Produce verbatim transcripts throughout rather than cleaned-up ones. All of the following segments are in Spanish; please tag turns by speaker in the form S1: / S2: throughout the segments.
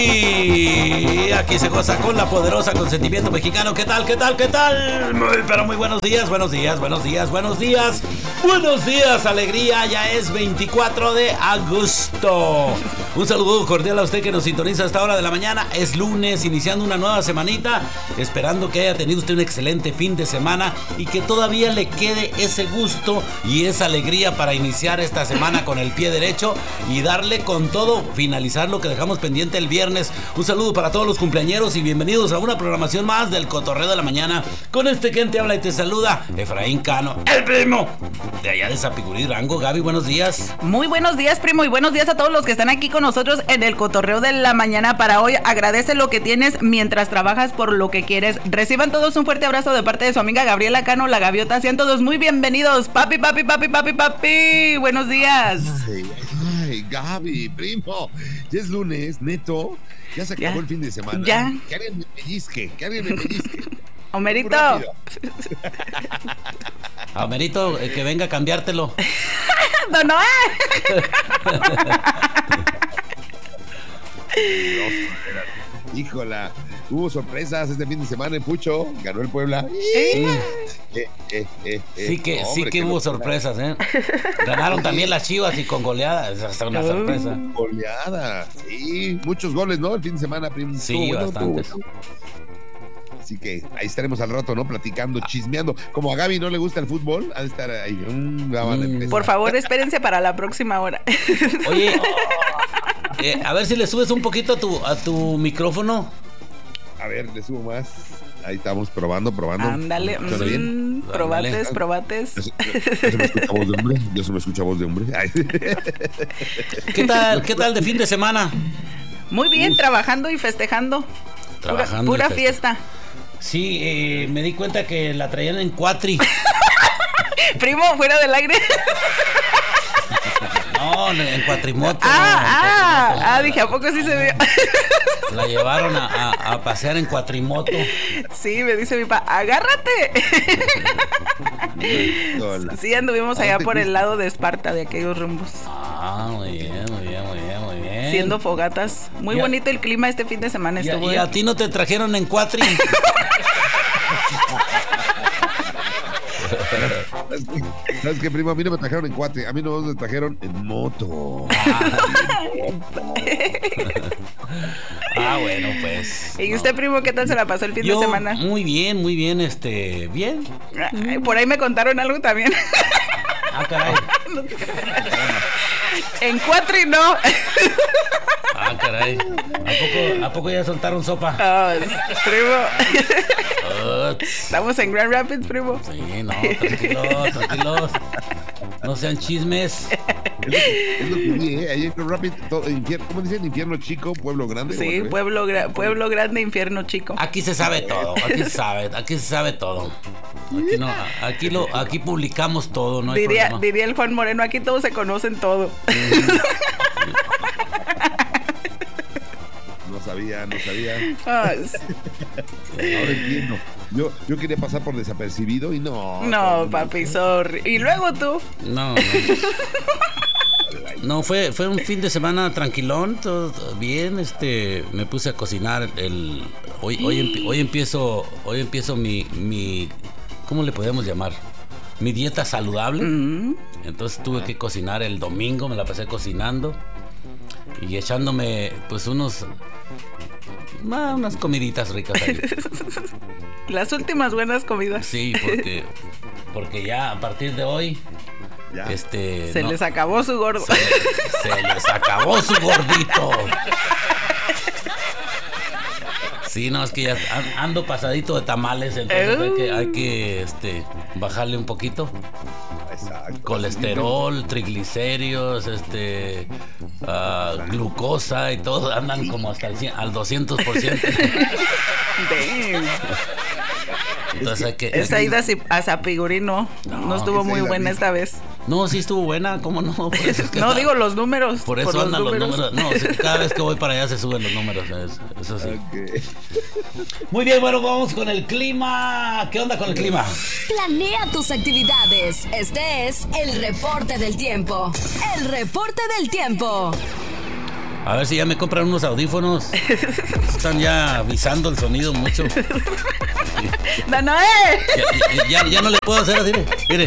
S1: Y aquí se goza con la poderosa consentimiento mexicano. ¿Qué tal? ¿Qué tal? ¿Qué tal? Muy, pero muy buenos días, buenos días, buenos días, buenos días. Buenos días, alegría. Ya es veinticuatro de agosto. Un saludo cordial a usted que nos sintoniza a esta hora de la mañana. Es lunes, iniciando una nueva semanita. Esperando que haya tenido usted un excelente fin de semana y que todavía le quede ese gusto y esa alegría para iniciar esta semana con el pie derecho y darle con todo, finalizar lo que dejamos pendiente el viernes. Un saludo para todos los cumpleañeros y bienvenidos a una programación más del Cotorreo de la Mañana. Con este quien te habla y te saluda, Efraín Cano, el primo de allá de Zapicurí, Durango. Gaby, buenos días.
S2: Muy buenos días, primo, y buenos días a todos los que están aquí con nosotros en el Cotorreo de la Mañana para hoy. Agradece lo que tienes mientras trabajas por lo que quieres. Reciban todos un fuerte abrazo de parte de su amiga Gabriela Cano, la Gaviota. Sean todos muy bienvenidos. Papi, papi, papi, papi, papi. Buenos días.
S3: Ay, ay, Gaby, primo. Ya es lunes, neto. Ya se acabó ya el fin de semana.
S2: Ya.
S3: Que alguien me pellizque, que alguien me pellizque.
S2: Homerito.
S1: A Homerito, eh, que venga a cambiártelo.
S2: ¡Don Noé!
S3: Híjola, hubo sorpresas este fin de semana en Pucho, ganó el Puebla.
S1: Sí,
S3: eh, eh, eh, eh.
S1: sí que,
S3: Hombre,
S1: sí que hubo sorpresas, ¿eh? Ganaron también las Chivas y con goleada, esa es una sorpresa.
S3: Goleada, sí, muchos goles, ¿no? El fin de semana, primo.
S1: Sí,
S3: bueno,
S1: bastantes.
S3: bueno. Así que ahí estaremos al rato, ¿no? Platicando, chismeando. Como a Gaby no le gusta el fútbol, ha de estar ahí. Mm,
S1: Mm.
S2: Por favor, espérense para la próxima hora.
S1: Oye, eh, a ver si le subes un poquito a tu, a tu micrófono.
S3: A ver, le subo más. Ahí estamos probando, probando.
S2: Ándale,
S3: ¿Suena bien?
S2: mm, probates,
S3: Ándale.
S2: probates.
S3: Ya se, ya se me escucha voz de hombre. Ya se me escucha voz de hombre. Ay.
S1: ¿Qué tal, qué tal de fin de semana?
S2: Muy bien,
S1: Uf.
S2: trabajando y festejando.
S1: Trabajando
S2: Pura,
S1: y
S2: pura
S1: feste-
S2: fiesta.
S1: Sí, eh, me di cuenta que la traían en cuatri.
S2: Primo, fuera del aire.
S1: No, en cuatrimoto.
S2: Ah,
S1: en
S2: ah,
S1: cuatrimoto.
S2: ah, dije, ¿a poco sí se vio?
S1: La llevaron a, a, a pasear en cuatrimoto.
S2: Sí, me dice mi papá, agárrate.
S3: Hola.
S2: Sí, anduvimos
S3: ¿A
S2: allá
S3: dónde
S2: por el
S3: fuiste?
S2: lado de Esparta, de aquellos rumbos.
S1: Ah, muy bien, muy bien, muy bien, muy bien.
S2: Haciendo fogatas. Muy
S1: Y a-
S2: bonito el clima este fin de semana
S1: ¿Y a,
S2: estuvo.
S1: y
S2: ¿eh?
S1: a ti no te trajeron en cuatri?
S3: ¿Sabes qué? ¿Sabes qué, primo? A mí no me trajeron en cuatro, a mí no me trajeron en moto.
S1: Ah, bueno, pues.
S2: ¿Y
S1: no.
S2: usted, primo, qué tal se la pasó el fin
S1: Yo,
S2: de semana?
S1: muy bien, muy bien, este, bien.
S2: Ay, por ahí me contaron algo también.
S1: Ah, caray.
S2: En cuatro y no.
S1: Ah, caray. ¿A poco, ¿a poco ya soltaron sopa?
S2: Oh, primo.
S1: Oh, tss.
S2: Estamos en Grand Rapids, primo.
S1: Sí, no, tranquilos, tranquilos. No sean chismes.
S3: Es lo que, es lo que vi, ¿eh? Ahí en Grand Rapids, todo, infierno, ¿cómo dicen? Infierno chico, pueblo grande.
S2: Sí,
S3: ¿o qué?
S2: pueblo, gra- pueblo grande, infierno chico.
S1: Aquí se sabe todo, aquí se sabe, aquí se sabe todo. Aquí no, aquí lo, aquí publicamos todo, no hay
S2: Diría,
S1: problema.
S2: diría el Juan Moreno, aquí todos se conocen todo.
S3: No sabía, no sabía.
S2: Ah, sí.
S3: Ahora entiendo. Yo, yo quería pasar por desapercibido y no.
S2: No, papi, sorry. Y luego tú.
S1: No, no. No, fue, fue un fin de semana tranquilón, todo bien, este, me puse a cocinar el, hoy, hoy, empi- hoy empiezo, hoy empiezo mi, mi, ¿cómo le podemos llamar? Mi dieta saludable.
S2: Mm.
S1: Entonces tuve que cocinar el domingo, me la pasé cocinando y echándome, pues, unos, ah, unas comiditas ricas ahí.
S2: Las últimas buenas comidas.
S1: Sí, porque, porque ya a partir de hoy,
S3: Ya.
S1: este,
S2: Se
S1: no-
S2: les acabó su gordo.
S1: Se, se les acabó su gordito. Sí, no, es que ya an- ando pasadito de tamales, entonces hay que, hay que este, bajarle un poquito.
S3: Exacto.
S1: Colesterol, triglicéridos, este, ah, glucosa y todo, andan como hasta el cien, al doscientos por ciento.
S2: Damn.
S1: Entonces hay que...
S2: Esa ida a Zapigurí no,
S1: No,
S2: no estuvo
S3: esa
S2: muy
S3: ida
S2: buena
S3: sí.
S2: esta vez.
S1: No, sí estuvo buena, ¿cómo no? Por eso es que
S2: No,
S1: está-
S2: digo los números.
S1: Por eso
S2: por
S1: andan los números. No, sí, cada vez que voy para allá se suben los números. Eso, eso sí.
S3: Ok.
S1: Muy bien, bueno, vamos con el clima. ¿Qué onda con el clima?
S4: Planea tus actividades. Este es el reporte del tiempo. El reporte del tiempo.
S1: A ver si ya me compran unos audífonos. Están ya avisando el sonido mucho.
S2: ¡Danae!
S1: Ya, ya, ya no le puedo hacer así, mire.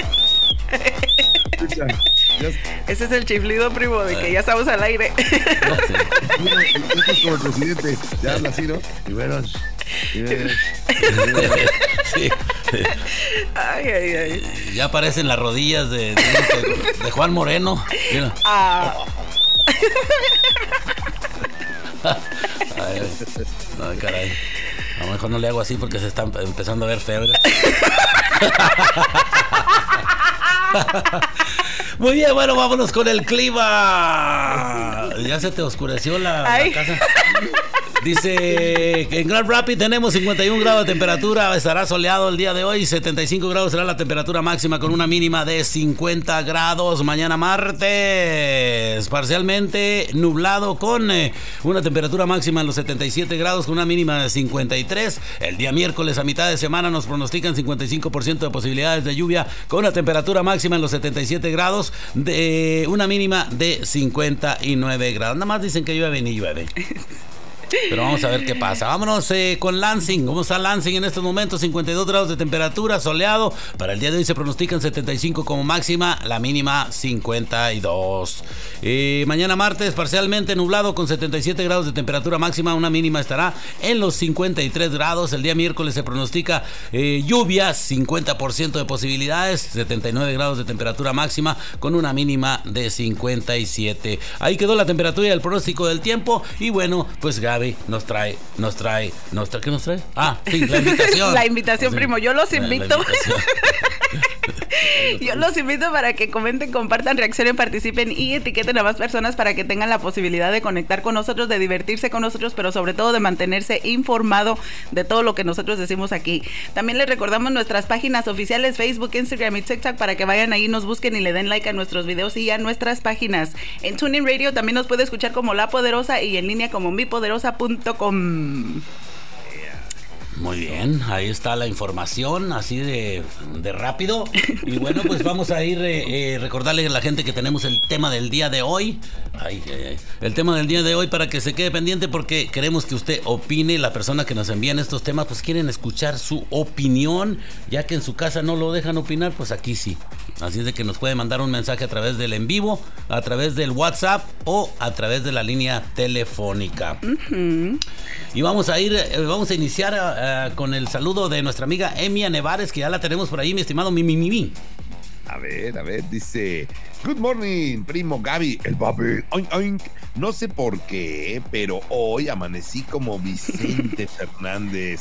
S2: Ese es el chiflido, primo, de que ya estamos al aire.
S3: No, sí. Mira, este es como el presidente. Ya habla así, ¿no? Y bueno. Y bueno,
S1: Sí.
S2: Ay, ay, ay.
S1: Ya aparecen las rodillas de, de, de Juan Moreno. Mira.
S2: Ah.
S1: Ay, no, caray. A lo mejor no le hago así porque se está empezando a ver feo. Muy bien, bueno, vámonos con el clima. Ya se te oscureció la, la casa. Dice que en Grand Rapids tenemos cincuenta y un grados de temperatura, estará soleado el día de hoy, setenta y cinco grados será la temperatura máxima con una mínima de cincuenta grados. Mañana martes, parcialmente nublado con eh, una temperatura máxima en los setenta y siete grados con una mínima de cincuenta y tres. El día miércoles a mitad de semana nos pronostican cincuenta y cinco por ciento de posibilidades de lluvia con una temperatura máxima en los setenta y siete grados, de una mínima de cincuenta y nueve grados. Nada más dicen que llueve ni llueve. Pero vamos a ver qué pasa. Vámonos eh, con Lansing. ¿Cómo está Lansing en estos momentos? cincuenta y dos grados de temperatura, soleado. Para el día de hoy se pronostican setenta y cinco como máxima, la mínima cincuenta y dos. Eh, mañana martes parcialmente nublado con setenta y siete grados de temperatura máxima, una mínima estará en los cincuenta y tres grados. El día miércoles se pronostica eh, lluvia, cincuenta por ciento de posibilidades, setenta y nueve grados de temperatura máxima con una mínima de cincuenta y siete. Ahí quedó la temperatura y el pronóstico del tiempo. Y bueno, pues Gaby nos trae, nos trae, nos trae, ¿qué nos trae? Ah, sí, la invitación.
S2: La invitación,
S1: Sí.
S2: primo, yo los
S1: La- la
S2: invito.
S1: invitación.
S2: Yo los invito para que comenten, compartan, reaccionen, participen y etiqueten a más personas para que tengan la posibilidad de conectar con nosotros, de divertirse con nosotros, pero sobre todo de mantenerse informado de todo lo que nosotros decimos aquí. También les recordamos nuestras páginas oficiales, Facebook, Instagram y TikTok, para que vayan ahí, nos busquen y le den like a nuestros videos y a nuestras páginas. En TuneIn Radio también nos puede escuchar como La Poderosa y en línea como mi poderosa punto com.
S1: Muy bien, ahí está la información, así de, de rápido. Y bueno, pues vamos a ir eh, eh, recordarle a la gente que tenemos el tema del día de hoy. Ay, ay, ay. El tema del día de hoy para que se quede pendiente porque queremos que usted opine. La persona que nos envían estos temas pues quieren escuchar su opinión, ya que en su casa no lo dejan opinar, pues aquí sí. Así es de que nos puede mandar un mensaje a través del en vivo, a través del WhatsApp o a través de la línea telefónica. Uh-huh. Y vamos a ir, eh, vamos a iniciar uh, con el saludo de nuestra amiga Emia Nevares, que ya la tenemos por ahí, mi estimado Mimi Mimi.
S3: A ver, a ver, dice: Good morning, primo Gaby, el papi. Oink, oink. No sé por qué, pero hoy amanecí como Vicente Fernández.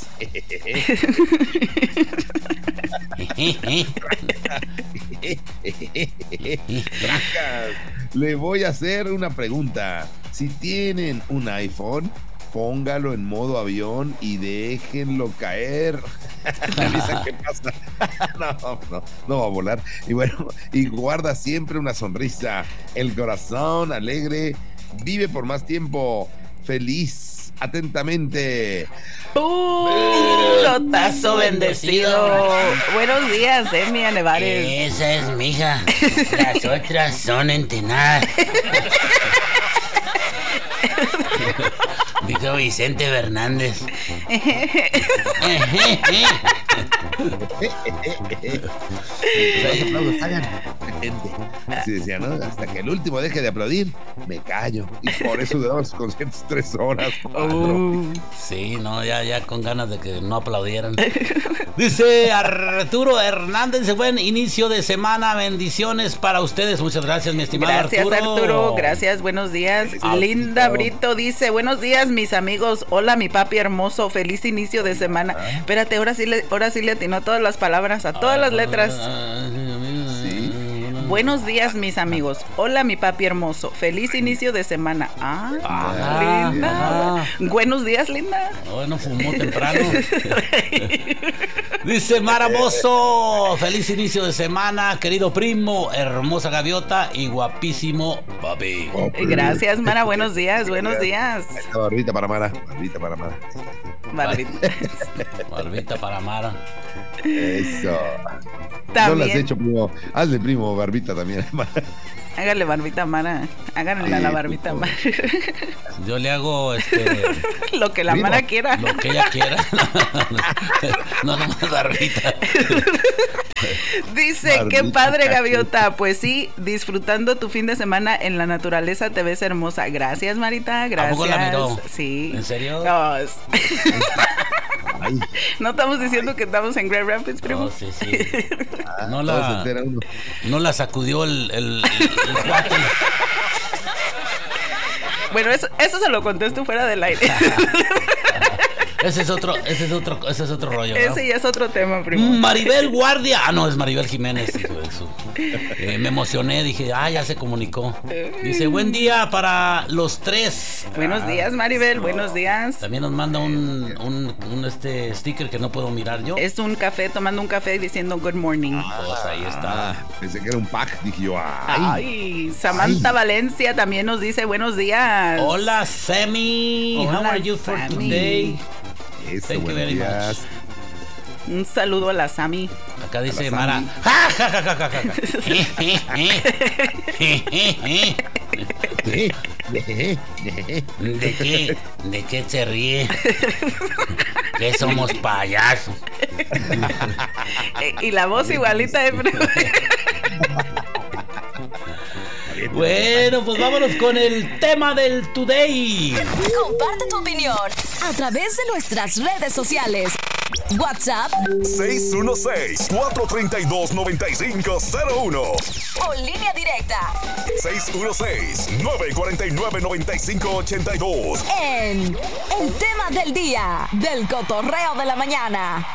S3: Le voy a hacer una pregunta. Si tienen un iPhone, póngalo en modo avión y déjenlo caer. Revisa qué pasa. No, no, no va a volar. Y bueno, y guarda siempre una sonrisa. El corazón alegre vive por más tiempo. Feliz, atentamente.
S2: ¡Uh! Tazo bendecido. Buenos días, Emia Nevares.
S1: Esa es mi hija. Las otras son entenadas. Dijo Vicente Fernández.
S3: Así decía, ¿no? Hasta que el último deje de aplaudir, me callo. Y por eso duraba los conciertos tres horas.
S2: Uh.
S1: Sí, no, ya, ya con ganas de que no aplaudieran. Dice Arturo Hernández, buen inicio de semana, bendiciones para ustedes. Muchas gracias, mi estimado
S2: Gracias,
S1: Arturo.
S2: Arturo. Gracias, buenos días.
S3: Ah,
S2: Linda
S3: Arturo.
S2: Brito dice: buenos días, mis amigos. Hola, mi papi hermoso. Feliz inicio de semana.
S3: Ah.
S2: Espérate, ahora sí le, ahora sí le atinó a todas las palabras, a todas las letras.
S3: Sí.
S2: Buenos días, mis amigos. Hola, mi papi hermoso. Feliz inicio de semana. Ah,
S1: Ah,
S2: Linda.
S1: ah.
S2: Buenos días, Linda.
S1: Bueno, fumó temprano. Dice Maramoso, feliz inicio de semana, querido primo, hermosa gaviota y guapísimo papi.
S2: Gracias, Mara. Buenos días, buenos días.
S3: Ahí está, barbita para Mara. Barbita para Mara.
S2: Barbita.
S1: Barbita para Mara.
S3: Eso. No
S2: También.
S3: lo has hecho, primo. Hazle, primo, barbita también.
S2: Hágale barbita Mara. Háganle
S3: Sí,
S2: a la barbita
S3: pues,
S2: Mara.
S1: Yo le hago este
S2: Lo que la
S3: Primo,
S2: Mara quiera.
S1: lo que ella quiera. No, no más barbita.
S2: Dice,
S3: Barbita,
S2: qué padre,
S3: cacho.
S2: Gaviota. Pues sí, disfrutando tu fin de semana en la naturaleza, te ves hermosa. Gracias, Marita, gracias.
S1: ¿A poco la miró?
S2: Sí.
S1: ¿En serio?
S2: No, es-
S3: Ay,
S2: no estamos diciendo que estamos en Grand Rapids, primo.
S1: Oh, sí, sí.
S3: ah,
S1: No
S3: todo se
S1: la,
S3: entera uno.
S1: no la sacudió el, el, el, el cuate.
S2: Bueno, eso, eso se lo contesto fuera del aire.
S1: Ese es otro, ese es otro, ese es otro rollo, ¿no?
S2: Ese ya es otro tema, primo.
S1: Maribel Guardia. Ah, no, es Maribel Jiménez. Hijo de su- Eh, me emocioné, dije, ah, ya se comunicó. Dice, buen día para los tres.
S2: Buenos días, Maribel, buenos días.
S1: También nos manda un, un, un este sticker que no puedo mirar yo.
S2: Es un café, tomando un café y diciendo good morning.
S1: Pues ahí está.
S3: Ah, pensé que era un pack, dije yo, ay.
S2: Ay, Samantha
S3: Ay.
S2: Valencia también nos dice buenos días.
S1: Hola, Sammy. How
S2: Hola,
S1: are you for
S2: Sammy.
S1: today?
S3: Eso,
S1: Thank you
S3: buenos
S1: very
S3: días.
S2: Un saludo a la Sami.
S1: Acá dice
S3: Hola,
S1: Mara.
S3: Sammy.
S1: Ja, ja, ja, ja, ja, ja. ¿De qué? ¿De qué se ríe? Que somos payasos.
S2: Eh, y la voz igualita de
S1: Bueno, pues vámonos con el tema del today.
S4: Comparte tu opinión a través de nuestras redes sociales. WhatsApp
S5: seis uno seis, cuatro tres dos, nueve cinco cero uno.
S4: o línea directa
S5: seis uno seis, nueve cuatro nueve, nueve cinco ocho dos.
S4: en El Tema del Día del Cotorreo de la Mañana.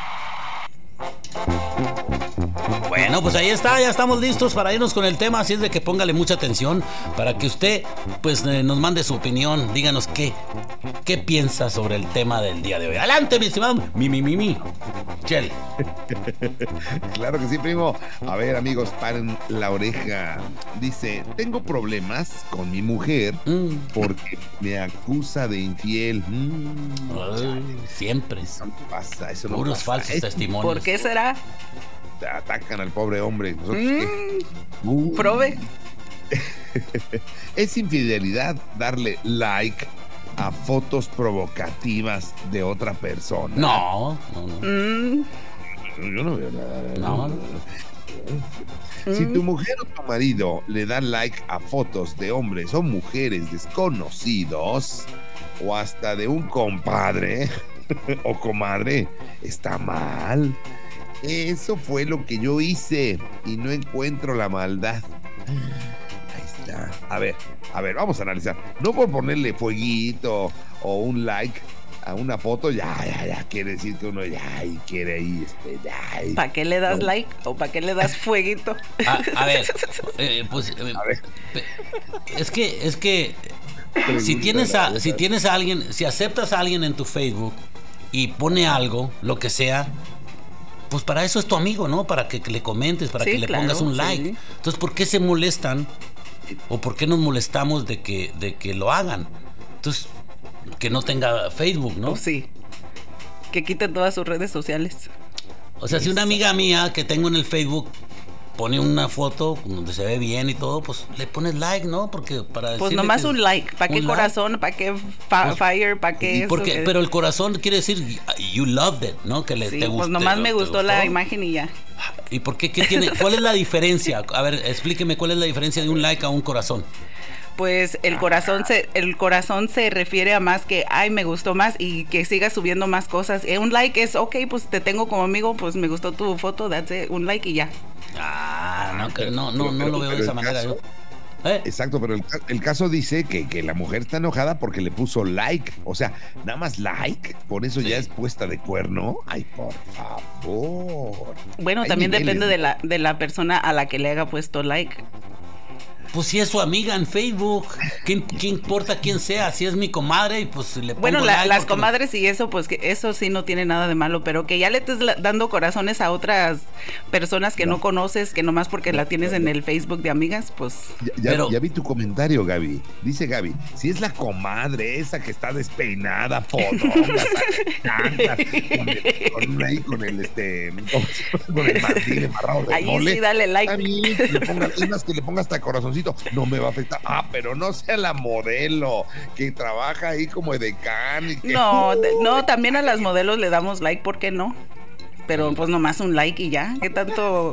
S1: Bueno, pues ahí está, ya estamos listos para irnos con el tema, así es de que póngale mucha atención para que usted pues eh, nos mande su opinión, díganos qué, qué piensa sobre el tema del día de hoy. Adelante, mi estimado, mi, mi, mi, mi, Chel.
S3: Claro que sí, primo. A ver, amigos, paren la oreja. Dice, tengo problemas con mi mujer
S1: Mm.
S3: porque me acusa de infiel. Mm,
S1: Ay, siempre,
S3: eso no pasa, eso no
S1: puros
S3: pasa.
S1: falsos
S3: Es-
S1: testimonios.
S2: ¿Por qué será?
S3: Atacan al pobre hombre. ¿Nosotros qué? Uh,
S2: Prove.
S3: Es infidelidad darle like a fotos provocativas de otra persona.
S1: No, no, no.
S2: Mm,
S3: Yo no veo nada.
S1: No, no.
S3: Si tu mujer o tu marido le da like a fotos de hombres o mujeres desconocidos o hasta de un compadre o comadre, está mal. Eso fue lo que yo hice y no encuentro la maldad. Ahí está. A ver, a ver, vamos a analizar. No por ponerle fueguito o un like a una foto, ya, ya, ya quiere decir que uno ya y quiere ahí, este, ya. y-
S2: ¿Para qué le das
S3: No.
S2: like o para qué le das fueguito?
S1: A, a ver, eh, pues eh,
S3: A ver.
S1: pe- es que, es que si tienes a, si tienes a alguien, si aceptas a alguien en tu Facebook y pone algo, lo que sea, pues para eso es tu amigo, ¿no? Para que, que le comentes, para
S2: Sí,
S1: que le
S2: claro,
S1: pongas un
S2: sí.
S1: like. Entonces, ¿por qué se molestan? ¿O por qué nos molestamos de que, de que lo hagan? Entonces, que no tenga Facebook, ¿no?
S2: Oh, sí. Que quite todas sus redes sociales.
S1: O sea, si una amiga mía que tengo en el Facebook pone una foto donde se ve bien y todo, pues le pones like, ¿no? Porque para
S2: Pues
S1: decirle
S2: nomás
S1: que-
S2: un like. ¿Para qué
S1: un
S2: corazón? ¿Para qué fa-
S1: Pues,
S2: fire? ¿Para qué
S1: Y
S2: eso?
S1: porque,
S2: que-
S1: pero el corazón quiere decir you loved it, ¿no? Que le
S2: Sí,
S1: te gustó.
S2: pues nomás me gustó la imagen y ya.
S1: ¿Y por qué? ¿Qué tiene? ¿Cuál es la diferencia? A ver, explíqueme cuál es la diferencia de un like a un corazón.
S2: Pues el corazón se el corazón se refiere a más que ay me gustó más y que sigas subiendo más cosas. Eh, un like es ok, pues te tengo como amigo, pues me gustó tu foto, that's it, un like y ya.
S1: Ah, no, que no, no, no
S3: Pero-
S1: lo veo de
S3: pero
S1: esa
S3: el
S1: manera.
S3: caso-
S1: yo. ¿Eh?
S3: Exacto, pero el, ca- el caso dice que, que la mujer está enojada porque le puso like. O sea, nada más like, por eso
S1: Sí.
S3: ya es puesta de cuerno. Ay, por favor.
S2: Bueno,
S3: Hay
S2: también
S3: niveles,
S2: depende
S3: ¿no?
S2: de la de la persona a la que le haya puesto like.
S1: Pues si es su amiga en Facebook, ¿qué, qué importa quién sea? Si es mi comadre, pues le pongo
S2: Bueno, la-
S1: like
S2: las
S1: porque me-
S2: comadres y eso, pues que eso sí no tiene nada de malo, pero que ya le estés la- dando corazones a otras personas que no, conoces, que nomás porque la tienes en el Facebook de amigas, pues
S3: Ya, ya-
S1: Pero-
S3: ya vi tu comentario, Gaby. Dice Gaby, si es la comadre esa que está despeinada, fodonga, sacada, con el, con ahí con el este con el mandil embarrado de
S2: ahí
S3: mole,
S2: sí dale like.
S3: está bien, que le ponga, es más que le ponga hasta corazoncito corazoncito, no me va a afectar. Ah, pero no sea la modelo que trabaja ahí como edecán. Y que...
S2: No, de, no, también a las modelos le damos like, ¿por qué no? Pero pues nomás un like y ya. ¿Qué tanto